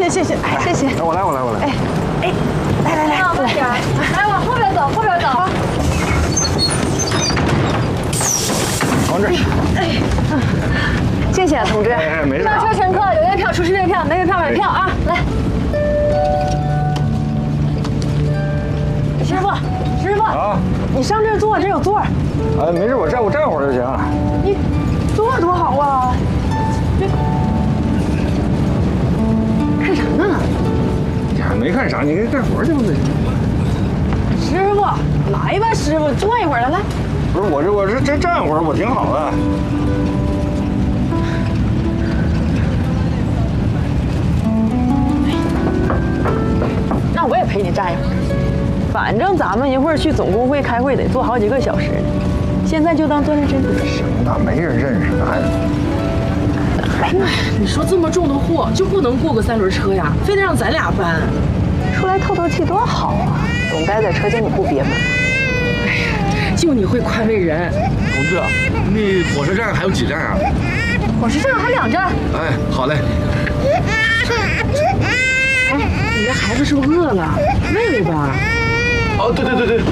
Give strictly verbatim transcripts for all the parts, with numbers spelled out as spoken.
谢谢谢，哎，谢谢。 我来我来我来。 哎哎，来来来， 慢点，来往后边走，后边走。 往这儿。 哎，谢谢同志。 哎，没事。 上车乘客有月票出示月票，没月票买票啊！来，师傅，师傅啊， 你上这儿坐，这有座。 哎，没事，我站我站会儿就行。 你坐多好啊！这看啥呢？ 呀，没看啥，你给干活去不就行？ 师傅，来吧，师傅，坐一会儿来来。 不是我这我这这站会儿我挺好的。 那我也陪你站一会儿，反正咱们一会儿去总工会开会得坐好几个小时呢，现在就当锻炼身体。 行，那没人认识，那哎呀， 你说这么重的货就不能过个三轮车呀？非得让咱俩搬？ 出来透透气多好啊！总待在车间里不憋闷。 哎呀，就你会宽慰人。 同志，那火车站还有几站啊？ 火车站还两站。 哎，好嘞。 哎，你这孩子是不是饿了？喂喂吧。 哦，对对对对。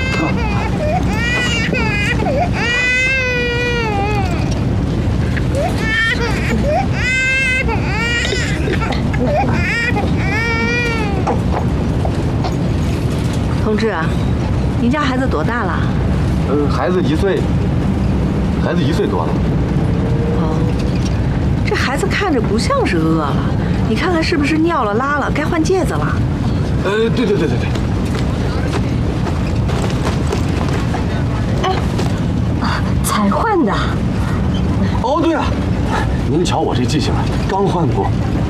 同志，您家孩子多大了？ 呃，孩子一岁，孩子一岁多了。 哦，这孩子看着不像是饿了，你看看是不是尿了拉了，该换戒指了？ 呃，对对对对对。 哎，才换的。 哦，对了，您瞧我这记性，刚换过。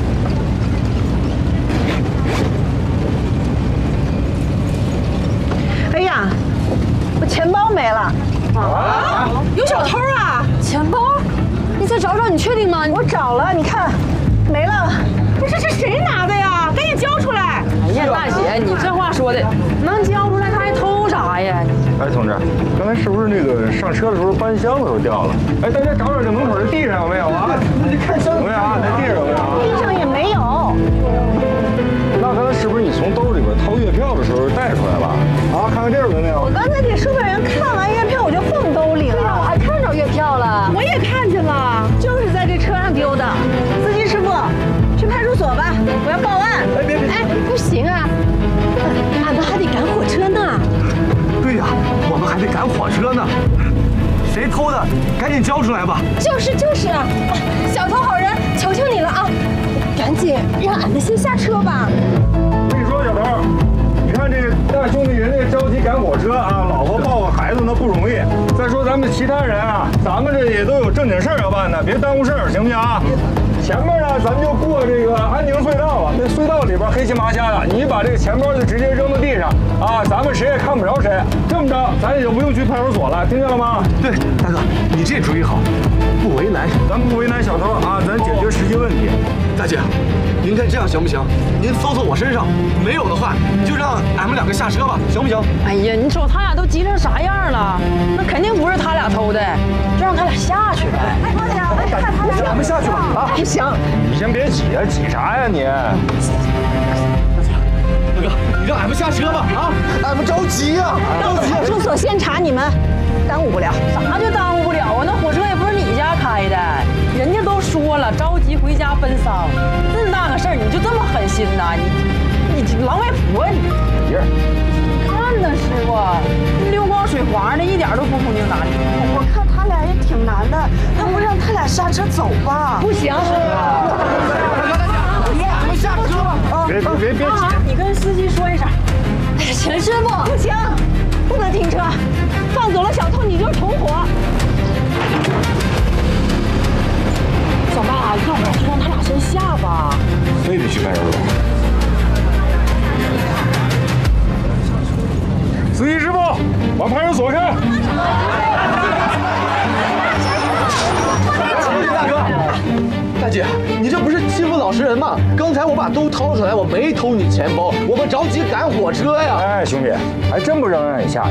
哎呀，我钱包没了！ 啊！有小偷啊！ 钱包？你再找找，你确定吗？ 我找了，你看，没了。 不是，这谁拿的呀？赶紧交出来！ 哎呀，大姐，你这话说的，能交出来他还偷啥呀？ 哎，同志，刚才是不是那个上车的时候搬箱子都掉了？哎，大家找找这门口这地上有没有啊？你看箱子有没有啊？那地上有没有啊？ 地上也没有。 那刚才是不是你从兜里边掏月票的时候带出来了？啊，看看这儿有没有？ 我刚才给售票员看完月票，我就放兜里了。 对呀，我还看着月票了。 我也看见了， 就是在这车上丢的。司机师傅，去派出所吧，我要报案。 哎，别别！ 哎，不行啊，俺们还得赶火车呢。 对呀，我们还得赶火车呢。谁偷的？赶紧交出来吧！ 就是就是啊，小偷好人，求求你了啊！赶紧让俺们先下车吧。 我跟你说，小偷，你看这大兄弟人家着急赶火车啊，老婆抱个孩子那不容易。再说咱们其他人啊，咱们这也都有正经事儿要办呢，别耽误事儿，行不行啊？前面呢，咱们就过这个安宁隧道了。那隧道里边黑漆麻瞎的，你把这个钱包就直接扔到地上啊，咱们谁也看不着谁。这么着，咱也就不用去派出所了，听见了吗？ 对，大哥，你这主意好，不为难。 咱们不为难小偷啊，咱解决实际问题。 大姐，您看这样行不行？您搜搜我身上，没有的话，就让俺们两个下车吧，行不行？ 哎呀，你瞅他俩都急成啥样了，那肯定不是他俩偷的，就让他俩下去呗。 哎，快点，我看他俩。 俺们下去吧。啊， 不行， 你先别挤啊，挤啥呀你？ 大哥，你让俺们下车吧！啊，俺们着急呀、着急、 派出所先查你们，耽误不了。啥就耽误不了啊？那火车也不是你家开的，人家都说了着急回家奔丧，这么大个事儿你就这么狠心呐？你你狼外婆你！ 别人。 看呢，师傅，溜光水滑的，一点都不通情达理。 我看他俩也挺难的，要不让他俩下车走吧？ 不行， 别，俺们下车吧！啊， 别别别别挤！ 你跟司机说一声。 哎呀，钱师傅， 不行，不能停车，放走了小偷你就是同伙。 小爸，要不然就让他俩先下吧。 非得去派出所。司机师傅，往派出所看。 大哥，大姐，你这不是欺负老实人吗？刚才我把兜掏出来，我没偷你钱包，我们着急赶火车呀。 哎，兄弟，还真不让让你下去。